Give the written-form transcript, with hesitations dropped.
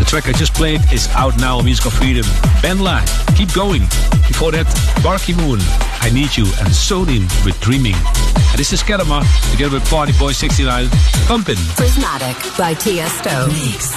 The track I just played is out now on Musical Freedom. Benla, Keep Going. Before that, Barky Moon, I Need You, and Sodin with Dreaming. And this is Kelema, together with Party Boy 69, Pumpin'. Prismatic by Tiesto. Mix.